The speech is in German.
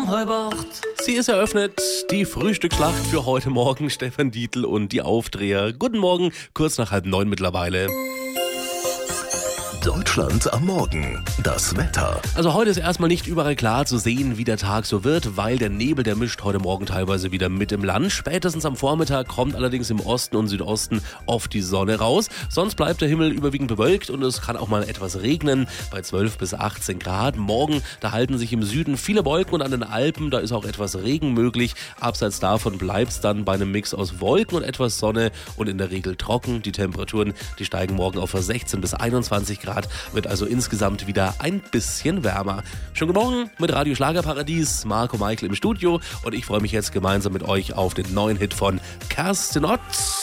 halb 8. Sie ist eröffnet, die Frühstücksschlacht für heute Morgen. Stefan Dietl und die Aufdreher. Guten Morgen, kurz nach 8:30 mittlerweile. Deutschland am Morgen. Das Wetter. Also heute ist erstmal nicht überall klar zu sehen, wie der Tag so wird, weil der Nebel, der mischt heute Morgen teilweise wieder mit im Land. Spätestens am Vormittag kommt allerdings im Osten und Südosten oft die Sonne raus. Sonst bleibt der Himmel überwiegend bewölkt und es kann auch mal etwas regnen bei 12 bis 18 Grad. Morgen, da halten sich im Süden viele Wolken und an den Alpen, da ist auch etwas Regen möglich. Abseits davon bleibt es dann bei einem Mix aus Wolken und etwas Sonne und in der Regel trocken. Die Temperaturen, die steigen morgen auf 16 bis 21 Grad. Wird also insgesamt wieder ein bisschen wärmer. Schönen guten Morgen mit Radio Schlagerparadies, Marco Meichel im Studio und ich freue mich jetzt gemeinsam mit euch auf den neuen Hit von Kerstin Ott.